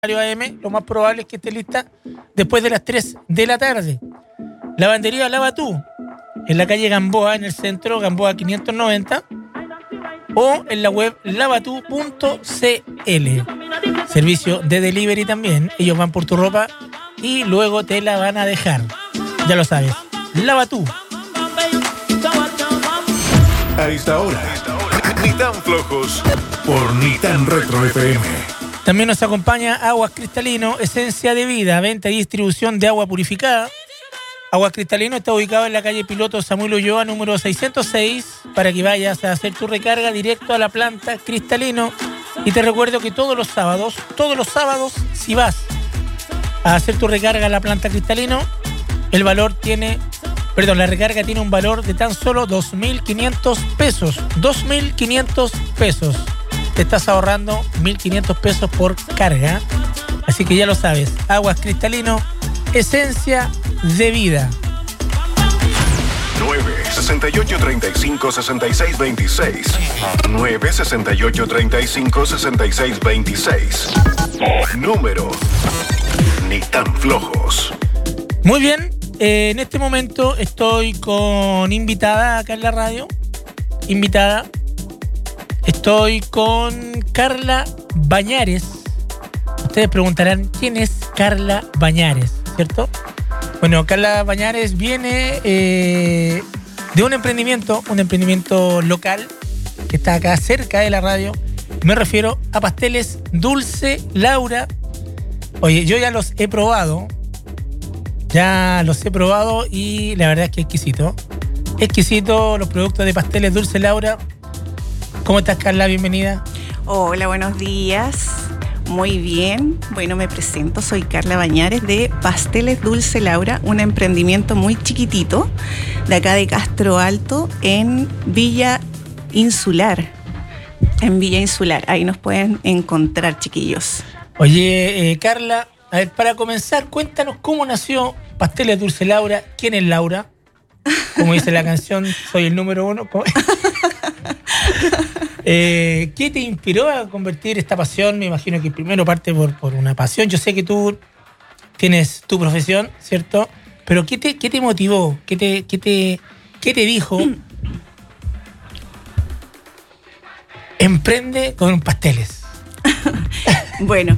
AM, lo más probable es que esté lista después de las 3 de la tarde. Lavandería Lava Tú, en la calle Gamboa, en el centro, Gamboa 590, o en la web lavatú.cl. Servicio de delivery también. Ellos van por tu ropa y luego te la van a dejar. Ya lo sabes. Lava Tú. A esta hora, ni tan flojos por ni tan retro FM. También nos acompaña Aguas Cristalino, esencia de vida, venta y distribución de agua purificada. Aguas Cristalino está ubicado en la calle Piloto Samuel Ulloa, número 606, para que vayas a hacer tu recarga directo a la planta Cristalino. Y te recuerdo que todos los sábados, si vas a hacer tu recarga a la planta Cristalino, la recarga tiene un valor de tan solo 2.500 pesos. 2.500 pesos. Te estás ahorrando 1.500 pesos por carga. Así que ya lo sabes. Aguas Cristalino, esencia de vida. 968-35-6626. 968-35-6626. Número ni tan flojos. Muy bien. En este momento estoy con invitada acá en la radio. Estoy con Carla Bañares. Ustedes preguntarán, ¿quién es Carla Bañares? ¿Cierto? Bueno, Carla Bañares viene de un emprendimiento local que está acá cerca de la radio. Me refiero a Pasteles Dulce Laura. Oye, yo ya los he probado. Y la verdad es que exquisito. Exquisito los productos de Pasteles Dulce Laura. ¿Cómo estás, Carla? Bienvenida. Hola, buenos días. Muy bien. Bueno, me presento. Soy Carla Bañares de Pasteles Dulce Laura, un emprendimiento muy chiquitito de acá de Castro Alto en Villa Insular. Ahí nos pueden encontrar, chiquillos. Oye, Carla, a ver, para comenzar, cuéntanos cómo nació Pasteles Dulce Laura. ¿Quién es Laura? Como dice la canción, soy el número 1. ¿Qué te inspiró a convertir esta pasión? Me imagino que primero parte por una pasión. Yo sé que tú tienes tu profesión, ¿cierto? Pero ¿qué te motivó? ¿Qué te dijo? Emprende con pasteles. Bueno,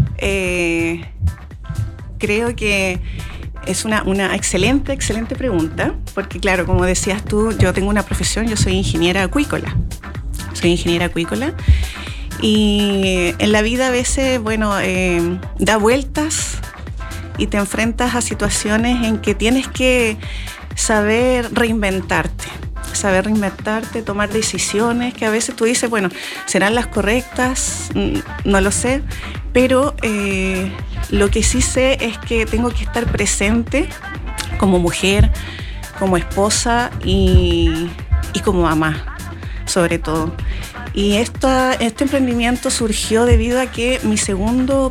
creo que es una excelente pregunta, porque claro, como decías tú, yo tengo una profesión, yo soy ingeniera acuícola. Y en la vida a veces, da vueltas y te enfrentas a situaciones en que tienes que saber reinventarte, tomar decisiones que a veces tú dices, ¿serán las correctas? No lo sé, pero lo que sí sé es que tengo que estar presente como mujer, como esposa y como mamá, sobre todo. Y este emprendimiento surgió debido a que mi segundo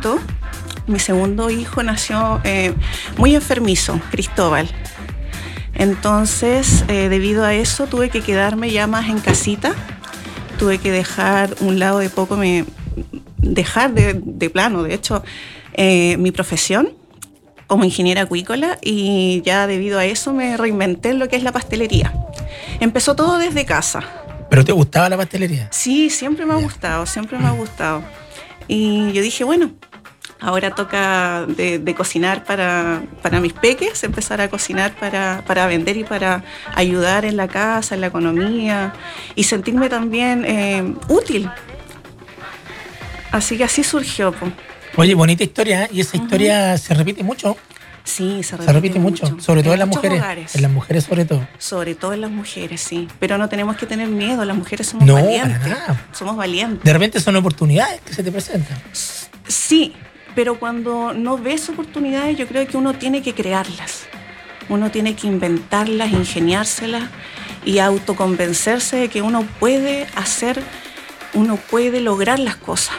hijo nació muy enfermizo, Cristóbal. Entonces, debido a eso, tuve que quedarme ya más en casita. Tuve que dejar un lado de poco, dejar de plano, de hecho, mi profesión como ingeniera acuícola, y ya debido a eso me reinventé en lo que es la pastelería. Empezó todo desde casa. ¿Pero te gustaba la pastelería? Sí, siempre me ha gustado. Y yo dije, ahora toca de cocinar para mis peques, empezar a cocinar para vender y para ayudar en la casa, en la economía, y sentirme también útil. Así que así surgió. Oye, bonita historia, ¿eh? Y esa historia se repite mucho. Sí, se repite mucho. Sobre todo en las mujeres. Hogares. En las mujeres sobre todo. Sobre todo en las mujeres, sí. Pero no tenemos que tener miedo, las mujeres somos valientes. Para nada. Somos valientes. De repente son oportunidades que se te presentan. Sí, pero cuando no ves oportunidades, yo creo que uno tiene que crearlas. Uno tiene que inventarlas, ingeniárselas y autoconvencerse de que uno puede lograr las cosas.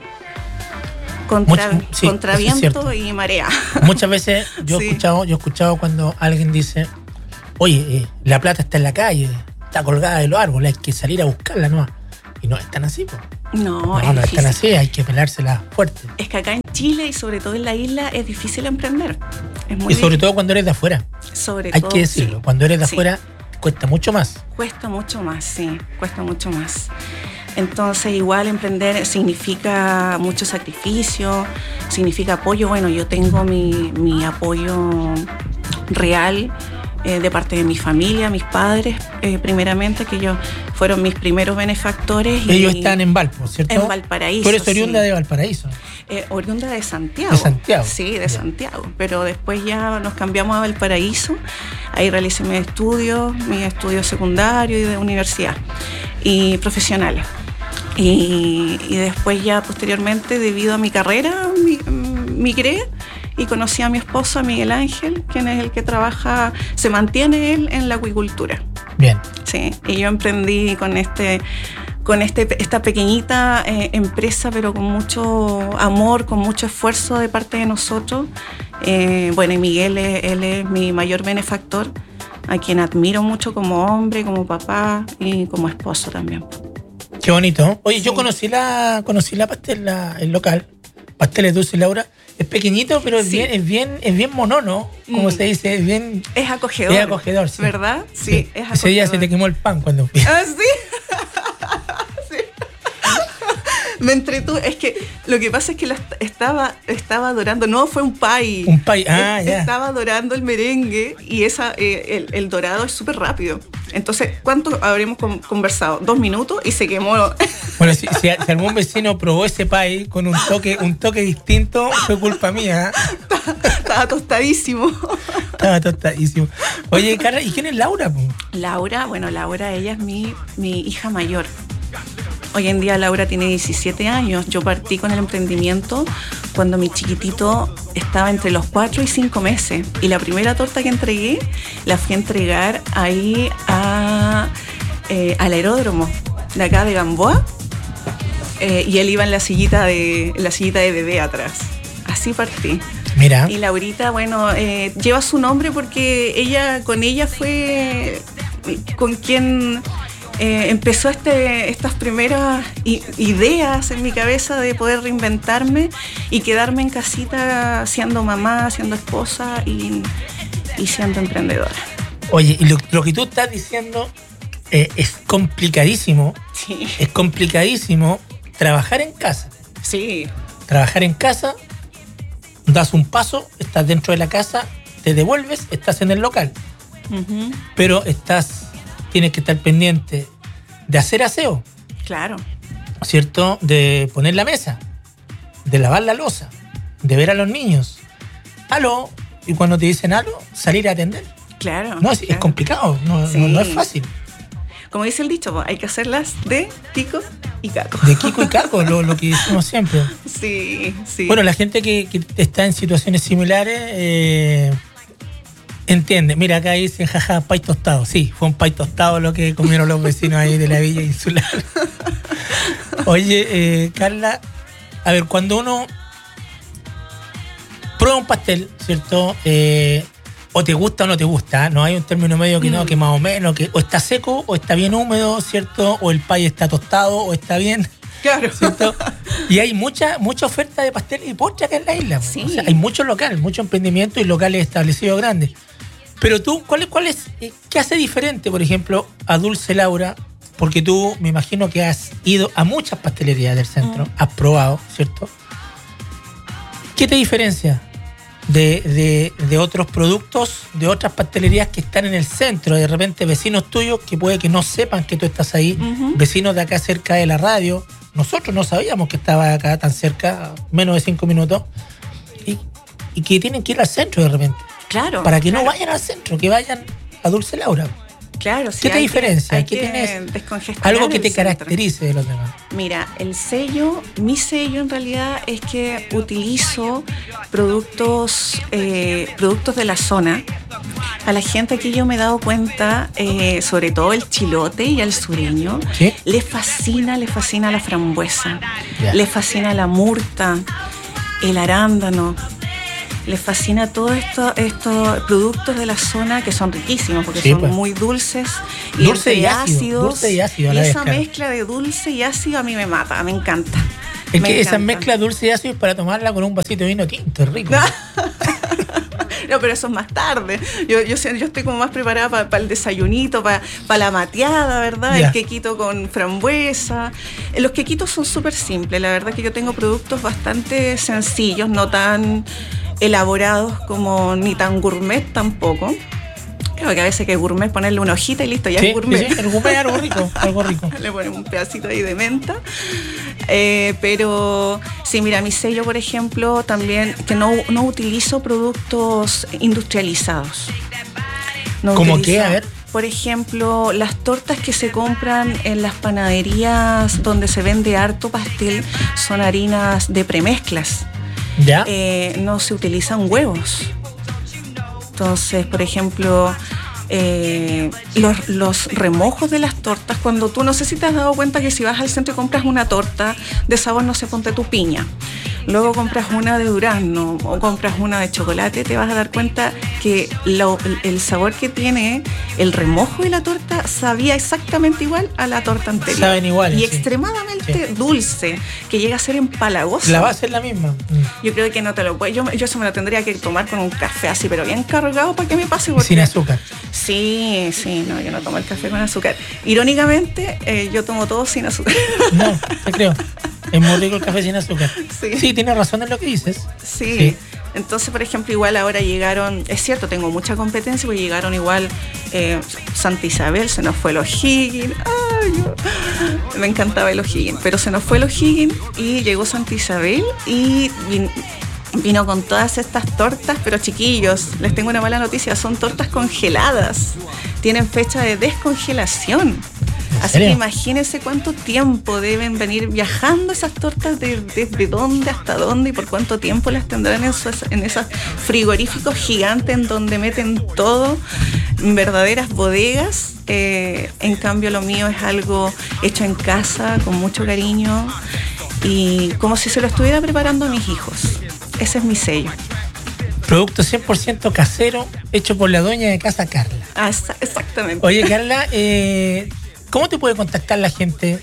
Contra viento y marea. Muchas veces yo he escuchado cuando alguien dice, oye, la plata está en la calle, está colgada de los árboles, hay que salir a buscarla, ¿no? Y no es tan así, No, No es tan así, hay que pelársela fuerte. Es que acá en Chile y sobre todo en la isla es difícil emprender. Es muy Y sobre todo cuando eres de afuera. Hay que decirlo, cuando eres de afuera cuesta mucho más. Cuesta mucho más, sí, cuesta mucho más. Entonces igual emprender significa mucho sacrificio, significa apoyo. Bueno, yo tengo mi apoyo real de parte de mi familia, mis padres, primeramente, que ellos fueron mis primeros benefactores. Ellos están en Valpo, ¿cierto? En Valparaíso. Tú eres oriunda de Valparaíso. Oriunda de Santiago. ¿De Santiago? Sí, de Santiago. Pero después ya nos cambiamos a Valparaíso. Ahí realicé mis estudios secundarios y de universidad y profesionales. Y después ya posteriormente, debido a mi carrera, migré y conocí a mi esposo, a Miguel Ángel, quien es el que trabaja, se mantiene él en la acuicultura. Bien. Sí, y yo emprendí con esta pequeñita empresa, pero con mucho amor, con mucho esfuerzo de parte de nosotros. Bueno, y Miguel, él es mi mayor benefactor, a quien admiro mucho como hombre, como papá y como esposo también. Qué bonito. Oye, Sí. yo conocí la pastel, el local, Pasteles Dulce Laura. Es pequeñito, pero es Sí. bien monono, como se dice, es bien... Es acogedor. Es acogedor, sí. ¿Verdad? Sí, es acogedor. Ese día se te quemó el pan cuando fui. ¿Ah, sí? Sí. Me entretuve. Es que lo que pasa es que estaba adorando. No, fue un pie. Un pie, ya. Estaba adorando el merengue y el dorado es súper rápido. Entonces, ¿cuánto habremos conversado? 2 minutos y se quemó. Bueno, si algún vecino probó ese pie con un toque distinto, fue culpa mía. Estaba tostadísimo. Estaba tostadísimo. Oye, Carla, ¿y quién es Laura? Laura, ella es mi hija mayor. Hoy en día Laura tiene 17 años. Yo partí con el emprendimiento cuando mi chiquitito estaba entre los 4 y 5 meses. Y la primera torta que entregué, la fui a entregar ahí al aeródromo de acá de Gamboa. Y él iba en la sillita de bebé atrás. Así partí. Mira. Y Laurita, bueno, lleva su nombre porque con ella fue con quien empezó estas primeras ideas en mi cabeza de poder reinventarme y quedarme en casita siendo mamá, siendo esposa y siendo emprendedora. Oye, y lo que tú estás diciendo es complicadísimo. Sí. Es complicadísimo trabajar en casa. Sí. Trabajar en casa, das un paso, estás dentro de la casa, te devuelves, estás en el local. Uh-huh. Pero tienes que estar pendiente de hacer aseo, Claro. ¿cierto? De poner la mesa, de lavar la loza, de ver a los niños. Aló, y cuando te dicen aló, salir a atender. Claro. No, es claro. complicado, no es fácil. Como dice el dicho, hay que hacerlas de Kiko y Caco. De Kiko y Caco, lo que decimos siempre. Sí. Bueno, la gente que está en situaciones similares entiende. Mira, acá dicen, jaja, pay tostado. Sí, fue un pay tostado lo que comieron los vecinos ahí de la Villa Insular. Oye, Carla, a ver, cuando uno prueba un pastel, ¿cierto? O te gusta o no te gusta, no hay un término medio que no, que más o menos, que o está seco o está bien húmedo, ¿cierto? O el pay está tostado o está bien, Claro. ¿cierto? Y hay mucha oferta de pastel y postre acá en la isla. Sí. O sea, hay mucho local, mucho emprendimiento y locales establecidos grandes. Pero tú, ¿qué hace diferente, por ejemplo, a Dulce Laura? Porque tú, me imagino que has ido a muchas pastelerías del centro, has probado, ¿cierto? ¿Qué te diferencia de otros productos, de otras pastelerías que están en el centro? De repente vecinos tuyos que puede que no sepan que tú estás ahí, vecinos de acá cerca de la radio. Nosotros no sabíamos que estaba acá tan cerca, menos de 5 minutos, y que tienen que ir al centro de repente. Claro. Para que no vayan al centro, que vayan a Dulce Laura. Claro, sí. ¿Qué te diferencia? Hay ¿Qué que tienes? descongestionar Algo que el te centro. caracterice de los demás. Mira, mi sello en realidad es que utilizo productos de la zona. A la gente aquí yo me he dado cuenta, sobre todo el chilote y el sureño, ¿Sí? le fascina la frambuesa, Ya. le fascina la murta, el arándano. les fascina todos estos productos de la zona que son riquísimos porque Sí, son pues. muy dulces y Dulce y ácido, ácidos. dulce y ácido a Y la vez, esa claro. mezcla de dulce y ácido a mí me mata, me encanta. Es Me que esa encanta. mezcla dulce y ácido es para tomarla con un vasito de vino tinto, es rico. No, pero eso es más tarde. Yo estoy como más preparada para el desayunito, para la mateada, ¿verdad? Ya. El quequito con frambuesa. Los quequitos son súper simples. La verdad que yo tengo productos bastante sencillos, no tan elaborados como ni tan gourmet tampoco. Claro que a veces que gourmet es ponerle una hojita y listo, ya Sí, es gourmet. sí, el gourmet es algo rico, algo rico. Le ponemos un pedacito ahí de menta. Pero sí, mira, mi sello, por ejemplo, también que no utilizo productos industrializados. No ¿Cómo utilizo, qué? A ver. Por ejemplo, las tortas que se compran en las panaderías donde se vende harto pastel son harinas de premezclas. ¿Ya? No se utilizan huevos. Entonces, por ejemplo, los remojos de las tortas, cuando tú, no sé si te has dado cuenta que si vas al centro y compras una torta de sabor, no sé, ponte tu piña, luego compras una de durazno o compras una de chocolate, te vas a dar cuenta que el sabor que tiene el remojo de la torta sabía exactamente igual a la torta anterior. Saben igual, y sí. extremadamente dulce, que llega a ser empalagoso. La base es la misma. Yo creo que no te lo puedes. Yo eso me lo tendría que tomar con un café así, pero bien cargado para que me pase. Sin azúcar. Sí, no, yo no tomo el café con azúcar. Irónicamente, yo tomo todo sin azúcar. No, te creo. Es muy rico el café sin azúcar. Sí. Tienes razón en lo que dices. Sí. Entonces, por ejemplo, igual ahora llegaron, es cierto, tengo mucha competencia, porque llegaron igual Santa Isabel, se nos fue el O'Higgins. Me encantaba el O'Higgins, pero se nos fue el O'Higgins y llegó Santa Isabel y vino con todas estas tortas, pero chiquillos, les tengo una mala noticia, son tortas congeladas, tienen fecha de descongelación. Así que imagínense cuánto tiempo deben venir viajando esas tortas, desde dónde hasta dónde y por cuánto tiempo las tendrán en esos frigoríficos gigantes en donde meten todo, verdaderas bodegas. En cambio lo mío es algo hecho en casa, con mucho cariño y como si se lo estuviera preparando a mis hijos. Ese es mi sello. Producto 100% casero, hecho por la dueña de casa, Carla. Exactamente. Oye, Carla, ¿cómo te puede contactar la gente?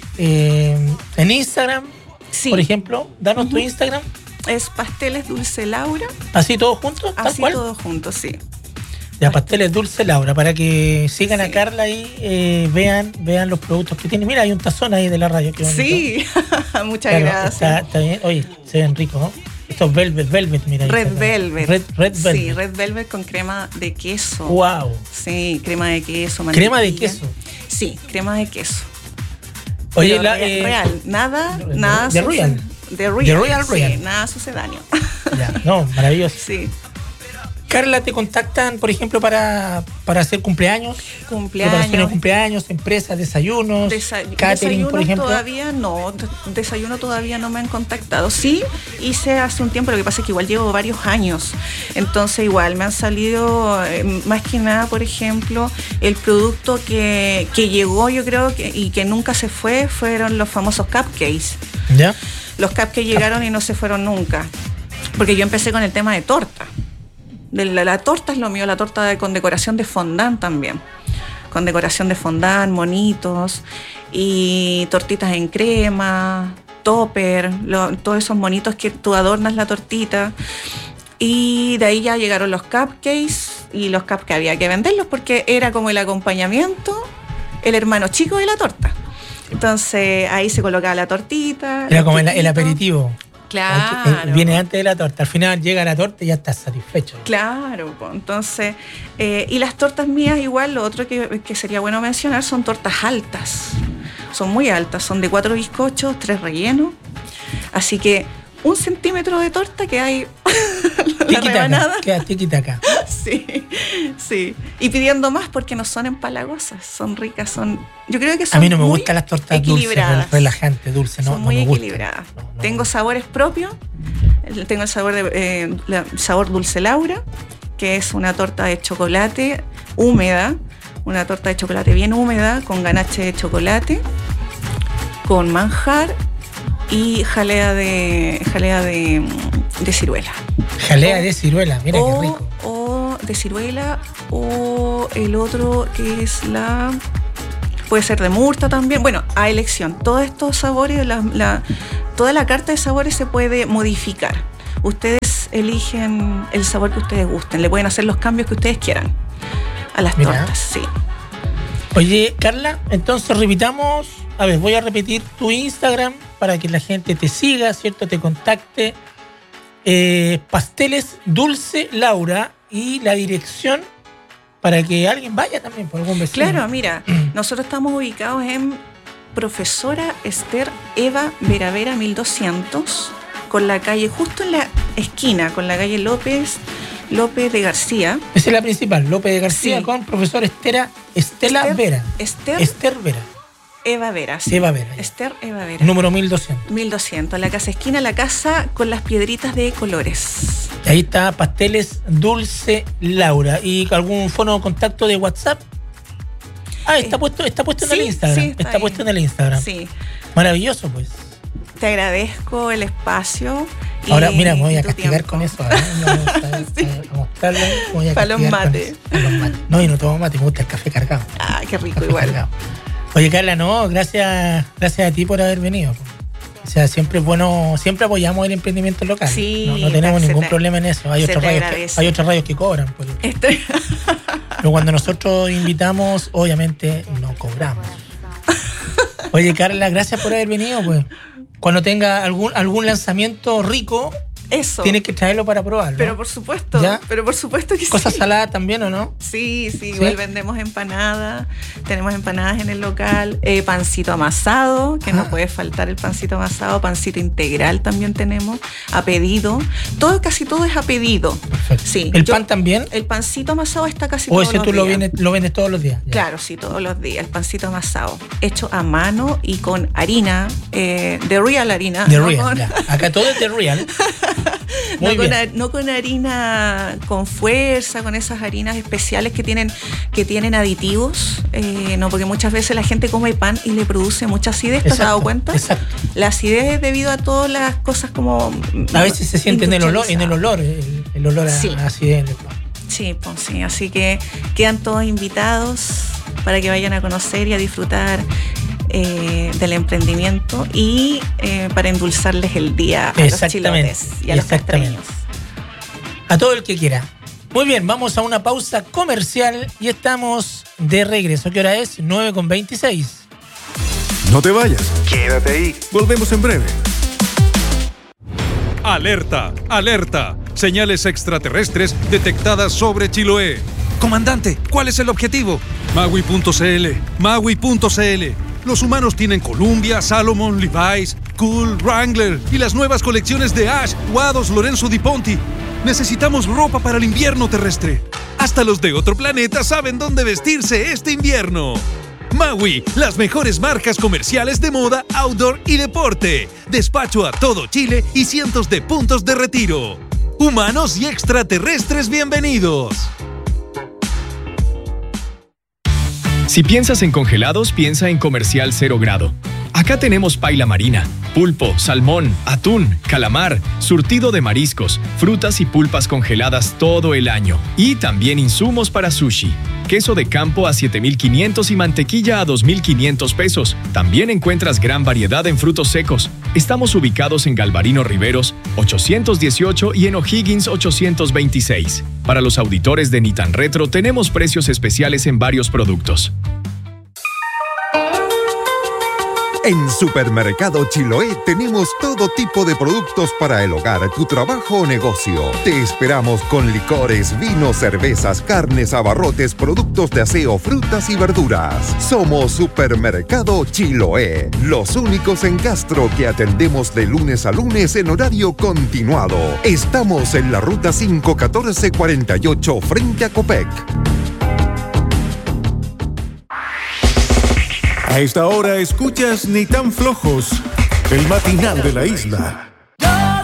¿En Instagram, Sí. por ejemplo? Danos tu Instagram. Es Pasteles Dulce Laura. ¿Así todo junto? ¿Tal Así cual? todo junto, sí. Ya, Pasteles Dulce Laura, para que sigan a Carla y vean los productos que tiene. Mira, hay un tazón ahí de la radio. Qué bonito. Sí, muchas Claro, gracias. Está bien. Oye, se ven ricos, ¿no? Estos Velvet, mira. Ahí Red está. Velvet. Red Velvet. Sí, Red Velvet con crema de queso. Wow. Sí, crema de queso, Crema de mantequilla. queso. Sí, crema de queso. Oye, Pero real, nada de Royal. De Royal. Royal. Sí, nada sucedáneo. Ya, no, maravilloso. Sí. Carla, ¿te contactan, por ejemplo, para hacer cumpleaños? Preparación de cumpleaños, empresas, desayunos, catering, por ejemplo. Desayuno todavía no me han contactado. Sí, hice hace un tiempo, lo que pasa es que igual llevo varios años. Entonces igual me han salido, más que nada, por ejemplo, el producto que llegó, yo creo, y que nunca se fue, fueron los famosos cupcakes. ¿Ya? Los cupcakes llegaron y no se fueron nunca. Porque yo empecé con el tema de torta. La torta es lo mío, la torta con decoración de fondant también. Con decoración de fondant, monitos y tortitas en crema, topper, todos esos monitos que tú adornas la tortita. Y de ahí ya llegaron los cupcakes y los cupcakes había que venderlos porque era como el acompañamiento, el hermano chico de la torta. Entonces ahí se colocaba la tortita. Era como el aperitivo. Claro. Viene antes de la torta. Al final llega la torta y ya estás satisfecho. Claro, pues, entonces, y las tortas mías igual, lo otro que sería bueno mencionar son tortas altas. Son muy altas, son de 4 bizcochos, 3 rellenos. Así que 1 centímetro de torta que hay la rebanada. Queda tiquitaca. Sí. Y pidiendo más porque no son empalagosas, son ricas, yo creo que son a mí no me gustan las tortas dulces, relajantes, dulces, ¿no? Son muy no me equilibradas. No. Tengo sabores propios. Tengo el sabor sabor Dulce Laura, que es una torta de chocolate húmeda, una torta de chocolate bien húmeda, con ganache de chocolate, con manjar y jalea de ciruela. Jalea de ciruela, mira qué rico. O de ciruela, o el otro que es puede ser de murta también. Bueno, a elección. Todos estos sabores, toda la carta de sabores se puede modificar. Ustedes eligen el sabor que ustedes gusten. Le pueden hacer los cambios que ustedes quieran a las tortas, sí. Oye, Carla, entonces repitamos. A ver, voy a repetir tu Instagram para que la gente te siga, ¿cierto? Te contacte. Pasteles Dulce Laura, y la dirección para que alguien vaya también por algún vecino. Claro, mira, nosotros estamos ubicados en Profesora Esther Eva Vera 1200, con la calle justo en la esquina, con la calle López de García. Esa es la principal, López de García, sí. Con profesor Esther Vera. Esther Vera. Eva Vera. Sí. Eva Vera. Esther Eva Vera. Número 1200. 1200, la casa esquina, la casa con las piedritas de colores. Y ahí está Pasteles Dulce Laura. ¿Y algún fono de contacto de WhatsApp? Está puesto en el Instagram. Sí, está puesto en el Instagram. Sí. Maravilloso, pues. Te agradezco el espacio. Ahora, mira, me voy a castigar con eso. Sí. A mostrarle. Para los mates. No, y no tomo mate, me gusta el café cargado. Qué rico, igual. Cargado. Oye, Carla, no, gracias a ti por haber venido. O sea, siempre es bueno, siempre apoyamos el emprendimiento local. Sí, no tenemos ningún problema en eso. Hay otras radios que cobran. Pero cuando nosotros invitamos, obviamente no cobramos. Oye, Carla, gracias por haber venido. Pues cuando tenga algún lanzamiento rico, eso, tienes que traerlo para probarlo. Pero por supuesto, ¿ya? Pero por supuesto que ¿Cosas sí. saladas también o no? Sí, igual vendemos empanadas. Tenemos empanadas en el local, pancito amasado, que no puede faltar el pancito amasado, pancito integral también tenemos, a pedido. Casi todo es a pedido. Perfecto. Sí. ¿El pan también? El pancito amasado está casi todos los días. ¿O ese tú lo vendes todos los días? Ya. Claro, sí, todos los días. El pancito amasado, hecho a mano y con harina, de real harina. De real, ya. Acá todo es de real. No con harina con fuerza, con esas harinas especiales que tienen aditivos, no, porque muchas veces la gente come pan y le produce mucha acidez. ¿Te has dado cuenta? Exacto. La acidez es debido a todas las cosas como... A veces se siente en el olor a acidez en el pan. Sí, pues sí, así que quedan todos invitados para que vayan a conocer y a disfrutar del emprendimiento y para endulzarles el día a los chilotes y a los castreños. A todo el que quiera. Muy bien, vamos a una pausa comercial y estamos de regreso. ¿Qué hora es? 9:26. No te vayas, quédate ahí. Volvemos en breve. ¡Alerta! ¡Alerta! Señales extraterrestres detectadas sobre Chiloé. Comandante, ¿cuál es el objetivo? Maui.cl. Los humanos tienen Columbia, Salomon, Levi's, Cool, Wrangler y las nuevas colecciones de Ash, Wados, Lorenzo Di Ponti. Necesitamos ropa para el invierno terrestre. Hasta los de otro planeta saben dónde vestirse este invierno. Maui, las mejores marcas comerciales de moda, outdoor y deporte. Despacho a todo Chile y cientos de puntos de retiro. Humanos y extraterrestres, bienvenidos. Si piensas en congelados, piensa en Comercial 0 Grado. Acá tenemos paila marina, pulpo, salmón, atún, calamar, surtido de mariscos, frutas y pulpas congeladas todo el año. Y también insumos para sushi. Queso de campo a 7,500 y mantequilla a 2,500 pesos. También encuentras gran variedad en frutos secos. Estamos ubicados en Galvarino Riveros, 818 y en O'Higgins, 826. Para los auditores de Ni Tan Retro tenemos precios especiales en varios productos. En Supermercado Chiloé tenemos todo tipo de productos para el hogar, tu trabajo o negocio. Te esperamos con licores, vinos, cervezas, carnes, abarrotes, productos de aseo, frutas y verduras. Somos Supermercado Chiloé, los únicos en Castro que atendemos de lunes a lunes en horario continuado. Estamos en la ruta 51448 frente a Copec. A esta hora escuchas Ni Tan Flojos, el matinal de la isla.